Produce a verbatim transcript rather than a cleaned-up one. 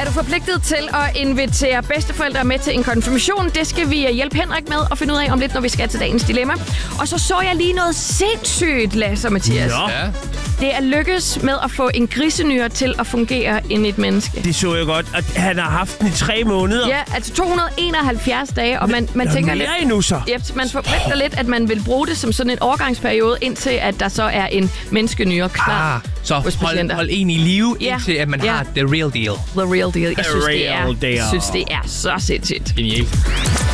Er du forpligtet til at invitere bedsteforældre med til en konfirmation? Det skal vi hjælpe Henrik med at finde ud af om lidt, når vi skal til dagens dilemma. Og så så jeg lige noget sindssygt, Lasse og Mathias. Ja. Det er lykkes med at få en grisenyre til at fungere ind i et menneske. Det så jeg godt. Og han har haft den i tre måneder. Ja, altså to hundrede og enoghalvfjerds dage, og man, man Nå, tænker mere lidt... endnu så. Yep, man forventer lidt, at man vil bruge det som sådan en overgangsperiode, indtil at der så er en menneskenyre klar. Ah, så hos hold, patienter. hold en i live, Ja. indtil at man Ja. har the real deal. The real deal. Jeg synes, det real er, deal. synes, det er så sindssygt. Genialt.